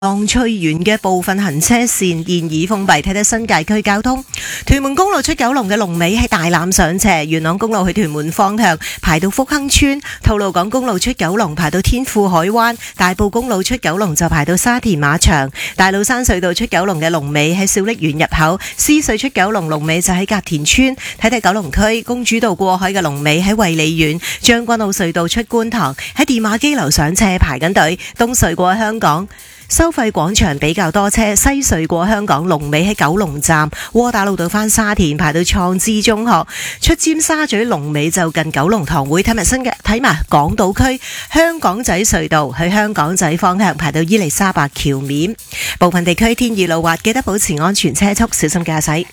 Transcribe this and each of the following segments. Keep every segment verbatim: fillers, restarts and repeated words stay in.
浪翠園嘅部分行車線現已封閉，睇睇新界區交通。屯門公路出九龍嘅龍尾喺大欖上斜，元朗公路去屯門方向排到福亨村，吐露港公路出九龍排到天富海灣，大埔公路出九龍就排到沙田馬場，大老山隧道出九龍嘅龍尾喺小瀝源入口，獅隧出九龍龍尾就喺隔田村，睇睇九龍區公主道過海嘅龍尾喺衛理苑，將軍澳隧道出觀塘喺電話機樓上斜排緊隊，東隧過香港收費廣場比較多車，西隧過香港龍尾喺九龍站，窩打老道返沙田排到創知中學，出尖沙咀龍尾就近九龍塘會。睇埋新嘅，睇埋港島區香港仔隧道去香港仔方向排到伊利沙伯橋面，部分地區天雨路滑，記得保持安全車速，小心駕駛。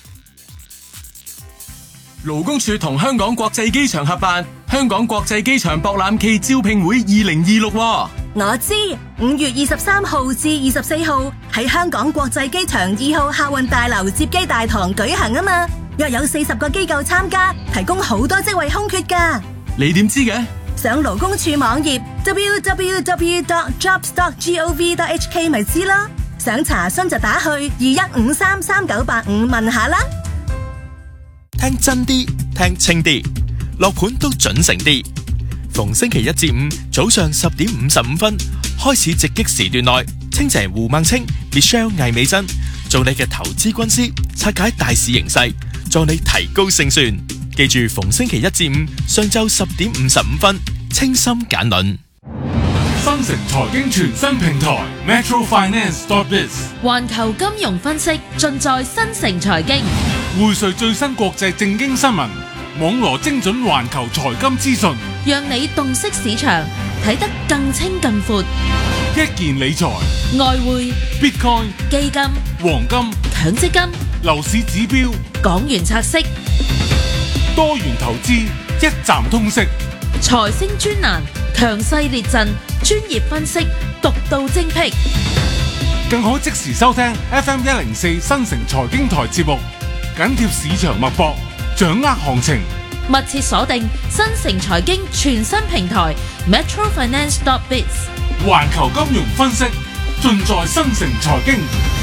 勞工處同香港國際機場合辦香港國際機場博覽暨招聘會二零二六。 我知五月二十三號至二十四號喺香港國際機場二號客運大樓接機大堂舉行啊嘛，約有四十個機構參加，提供好多職位空缺噶。 你點知嘅？ 上勞工處網頁 double-u double-u double-u dot jobs dot gov dot h k 咪知咯。想查詢就打去二一五三三九八五問下啦。 聽真啲，聽清啲，落盤都準成啲。逢星期一至五早上十點五十五分開始直擊時段內，清姐胡孟青、Michelle 魏美珍做你嘅投資軍師，拆解大市形勢，助你提高勝算。記住逢星期一至五上晝十點五十五分，清心簡論。 新城財經全新平台 Metro Finance dot biz， 環球金融分析盡在新城財經， 匯萃最新國際政經新聞，網羅精準環球財金資訊， 讓你洞悉市場，睇得更清更闊。 一件理財、 外匯、 Bitcoin、 基金、 黃金、 強積金、 樓市指標、 港元拆息、 多元投資，一站通識。 財星專欄，強勢列陣，專業分析，獨到精闢， 更可即時收聽 F M 一零四新城財經台節目，緊貼市場脈搏，掌握行情。 密切鎖定新城財經全新平台 Metro Finance dot biz， 環球金融分析盡在新城財經。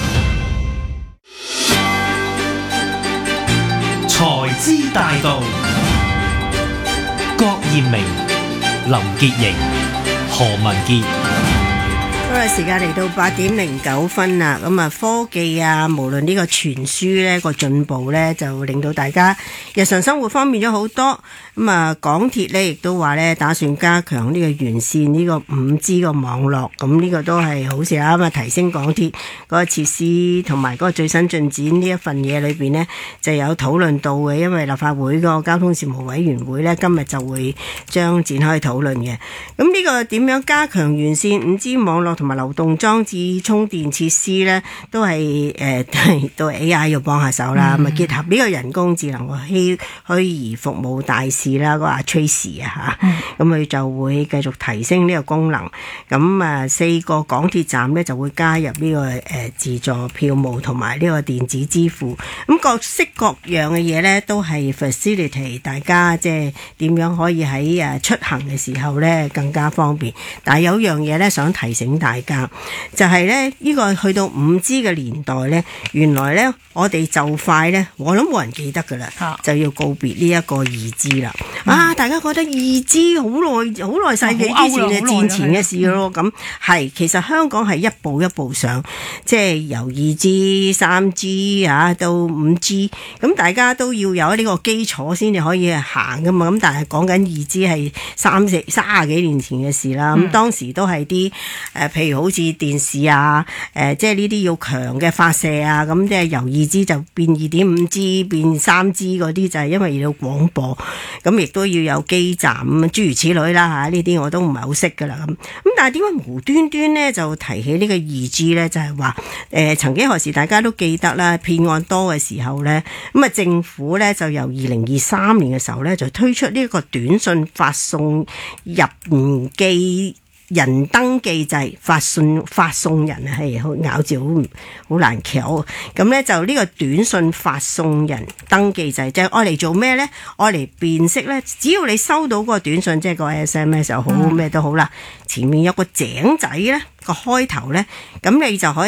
財資大道，郭艷明、林潔瑩、何文傑。 好啦，時間嚟到八點零九分啦。咁啊，科技啊，無論呢個傳輸呢個進步呢，就令到大家日常生活方便咗好多。咁啊，港鐵呢亦都話呢，打算加強呢個完善呢個五 G 個網絡。咁呢個都係好事啊！咁啊，提升港鐵嗰個設施同埋嗰個最新進展呢一份嘢裏邊呢，就有討論到嘅。因為立法會個交通事務委員會呢，今日就會將展開討論嘅。咁呢個點樣加強完善五 G 網絡同埋流動裝置充電設施咧，都係誒都 A I 要幫下手啦。咁啊、嗯、結合呢個人工智能個虛虛擬服務大使啦，嗰個阿 Tracy 啊嚇，咁佢就會繼續提升呢個功能。咁啊四個港鐵站咧就會加入呢、這個誒、呃、自助票務同埋呢個電子支付。咁各式各樣嘅嘢咧都係 facilitate 大家即係點樣可以喺誒出行嘅時候咧更加方便。但係有樣嘢咧想提醒大家。就係咧，呢個去到五 G 嘅年代咧，原來咧我哋就快咧，我諗冇人記得噶啦，啊、就要告別呢一個二 G 啦。嗯、啊，大家覺得二 G 好耐好耐世紀之前嘅戰前嘅事咯，咁係、嗯、其實香港係一步一步上，即係由二 G、三 G 啊到五 G， 咁大家都要有呢個基礎先至可以行噶嘛。咁但係講緊二 G 係三十三十幾年前嘅事啦。咁、嗯、當時都係啲誒，譬如好似電視啊，誒、呃，即係呢啲要強嘅發射啊，咁即係由二 G 就變二點五 G 變三 G 嗰啲，就係因為要廣播，咁亦都要有基站咁諸如此類啦吓，呢啲我都唔係好識噶啦咁。咁但係點解無端端咧就提起呢個二 G 咧？就係話誒，曾幾何時大家都記得啦，騙案多嘅時候咧，咁啊政府咧就由二零二三年嘅時候咧就推出呢個短信發送入門機。 人登記制發送發送人係好咬字好好難翹，咁咧就呢個短信發送人登記制就係愛嚟做咩咧？愛嚟辨識咧，只要你收到嗰個短信，即係個 S M S 又好咩都好啦，前面有個井仔咧個開頭咧，咁你就可以。